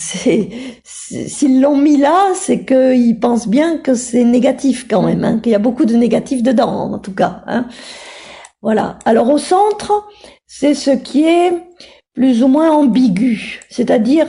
s'ils l'ont mis là, c'est qu'ils pensent bien que c'est négatif quand même, hein, qu'il y a beaucoup de négatifs dedans, en tout cas. Hein. Voilà. Alors au centre, c'est ce qui est plus ou moins ambigu, c'est-à-dire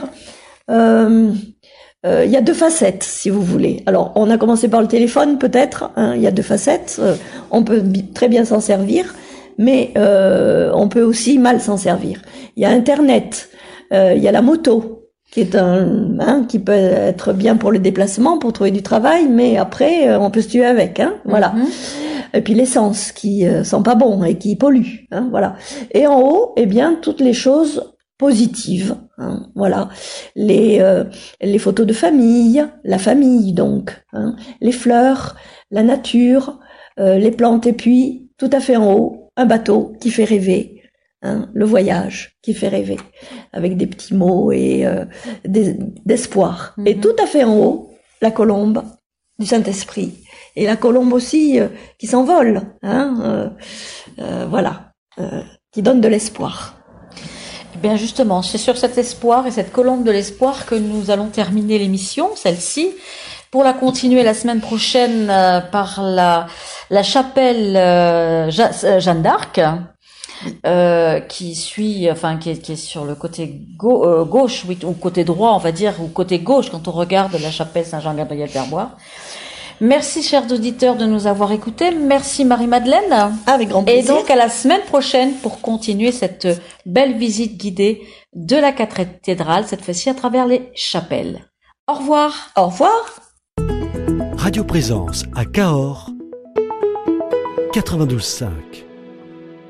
il y a deux facettes, si vous voulez. Alors on a commencé par le téléphone, peut-être. Hein, il y a deux facettes. On peut très bien s'en servir, mais on peut aussi mal s'en servir. Il y a Internet, il y a la moto, qui est qui peut être bien pour le déplacement, pour trouver du travail, mais après on peut se tuer avec. Hein, voilà. Et puis l'essence qui sent pas bon et qui pollue. Hein, voilà. Et en haut, eh bien toutes les choses positives. Hein, voilà. Les photos de famille, la famille donc, hein, les fleurs, la nature, les plantes, et puis tout à fait en haut, un bateau qui fait rêver. Hein, le voyage qui fait rêver, avec des petits mots et d'espoir. Et tout à fait en haut, la colombe du Saint-Esprit. Et la colombe aussi qui s'envole, hein, voilà, qui donne de l'espoir. Eh bien justement, c'est sur cet espoir et cette colombe de l'espoir que nous allons terminer l'émission, celle-ci, pour la continuer la semaine prochaine par la chapelle Jeanne d'Arc. Qui est sur le côté gauche, oui, ou côté droit, on va dire, ou côté gauche quand on regarde la chapelle Saint-Jean-Gabriel-Verbois. Merci, chers auditeurs, de nous avoir écoutés. Merci, Marie-Madeleine. Avec grand plaisir. Et donc, à la semaine prochaine pour continuer cette belle visite guidée de la cathédrale, cette fois-ci à travers les chapelles. Au revoir. Au revoir. Radio Présence à Cahors, 92.5.